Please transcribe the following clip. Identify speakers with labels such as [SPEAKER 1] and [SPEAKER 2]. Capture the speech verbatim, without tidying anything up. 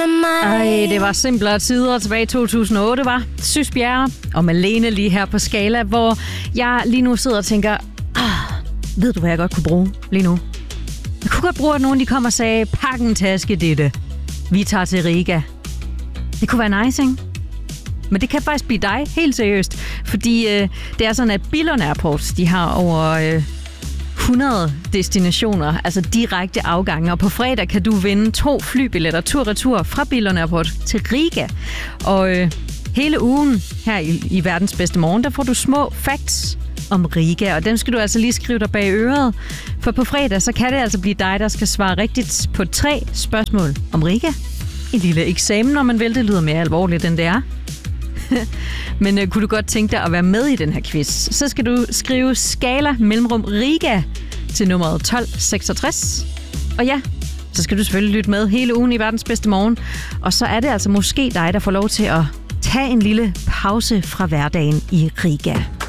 [SPEAKER 1] Ej, det var simplere tider tilbage i to tusind og otte, var Sys Bjerre og Malene lige her på Skala, hvor jeg lige nu sidder og tænker, ah, ved du, hvad jeg godt kunne bruge lige nu? Jeg kunne godt bruge, at nogen de kom og sagde, pak en taske, Ditte. Vi tager til Riga. Det kunne være nice, ikke? Men det kan faktisk blive dig, helt seriøst. Fordi øh, det er sådan, at Billund Airport, de har over øh, hundrede destinationer, altså direkte afgange. Og på fredag kan du vinde to flybilletter tur-retur fra Billund Airport til Riga. Og øh, hele ugen her i, i Verdens Bedste Morgen, der får du små facts om Riga, og dem skal du altså lige skrive dig bag øret. For på fredag, så kan det altså blive dig, der skal svare rigtigt på tre spørgsmål om Riga. En lille eksamen, når man vil. Det lyder mere alvorligt, end det er. Men øh, kunne du godt tænke dig at være med i den her quiz, så skal du skrive Skala mellemrum Riga til nummeret tolv seksogtres. Og ja, så skal du selvfølgelig lytte med hele ugen i Verdens Bedste Morgen. Og så er det altså måske dig, der får lov til at tage en lille pause fra hverdagen i Riga.